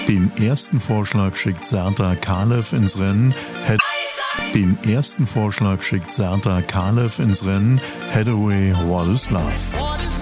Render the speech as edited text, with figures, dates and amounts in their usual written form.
Den ersten Vorschlag schickt Serta Kalev ins Rennen. Hathaway, What is Love.